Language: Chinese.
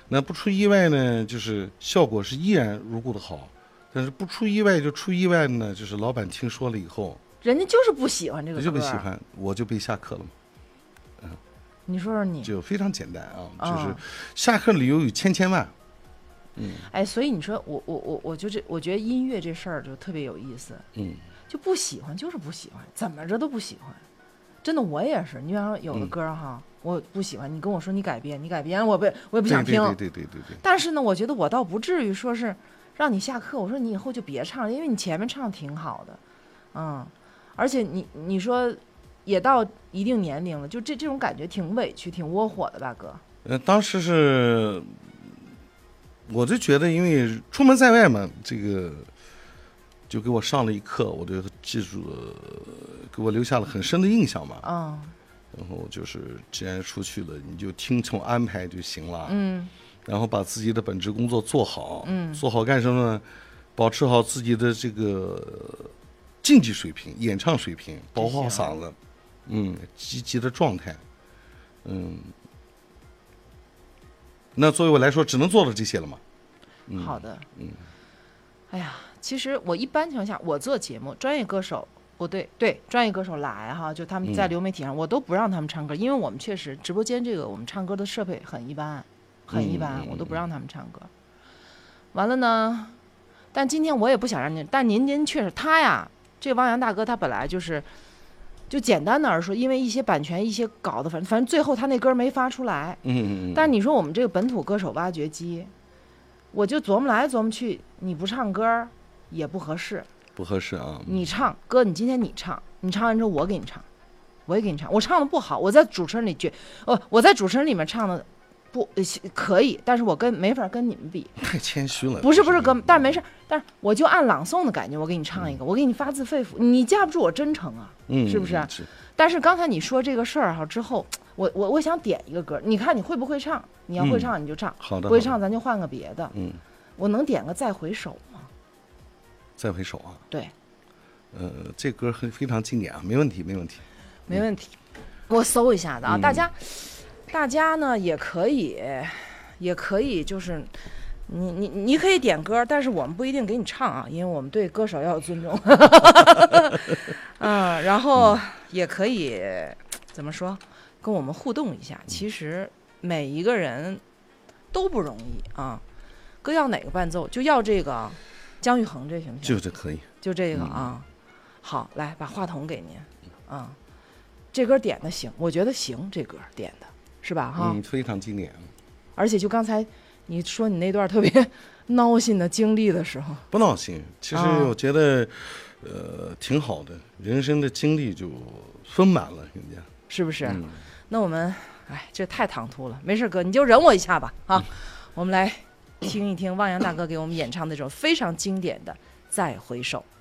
那不出意外呢，就是效果是依然如故的好，但是不出意外就出意外呢，就是老板听说了以后， 人家就是不喜欢这个歌， 就不喜欢，我就被下课了嘛。 你说说你， 就非常简单啊，就是下课理由有千万。 哎，所以你说我觉得音乐这事儿就特别有意思，就不喜欢就是不喜欢，怎么着都不喜欢，真的我也是。你比方说有的歌哈，我不喜欢，你跟我说你改编，我也不想听， 对。 但是呢，我觉得我倒不至于说是让你下课，我说你以后就别唱了，因为你前面唱挺好的，而且你说也到一定年龄了，就这种感觉挺委屈，挺窝火的吧，哥。 当时是，我就觉得，因为出门在外嘛，这个就给我上了一课，我就记住了，给我留下了很深的印象嘛。然后就是既然出去了，你就听从安排就行了。然后把自己的本职工作做好。做好干什么呢？保持好自己的这个竞技水平、演唱水平，保护好嗓子。积极的状态。那作为我来说，只能做到这些了嘛。 好的。哎呀，其实我一般情况下，我做节目，专业歌手，专业歌手来哈，就他们在流媒体上，我都不让他们唱歌，因为我们确实直播间这个我们唱歌的设备很一般，我都不让他们唱歌。完了呢，但今天我也不想让您，但您确实他呀，这汪洋大哥他本来就简单的而说，因为一些版权一些搞的，反正最后他那歌没发出来。但你说我们这个本土歌手挖掘机，我就琢磨来琢磨去，你不唱歌也不合适。 不合适啊！ 你唱歌，你今天你唱完之后我给你唱，我也给你唱。我唱的不好，我在主持人里我在主持人里面唱的不可以，但是我没法跟你们比。 太谦虚了。 不是哥，但没事，但是我就按朗诵的感觉，我给你唱一个，我给你发自肺腑，你架不住我真诚啊，是不是？ 是。 但是刚才你说这个事儿哈之后，我想点一个歌，你看你会不会唱？你要会唱你就唱， 好的。 不会唱咱就换个别的。我能点个再回首吗？ 再回首啊？ 对。 这歌非常经典啊，没问题。 我搜一下的啊，大家呢也可以就是你可以点歌，但是我们不一定给你唱啊，因为我们对歌手要有尊重。然后也可以怎么说，跟我们互动一下。其实每一个人都不容易啊。哥要哪个伴奏？就要这个姜育恒，这行不行？ 就这可以， 就这个啊。好，来把话筒给您。这歌点的行，我觉得行，这歌点的是吧？哈， 非常经典。 而且就刚才你说你那段特别闹心的经历的时候， 不闹心，其实我觉得挺好的，人生的经历就丰满了，人家是不是？那我们这太唐突了，没事哥，你就忍我一下吧啊。我们来听一听汪洋大哥给我们演唱那种非常经典的《再回首》。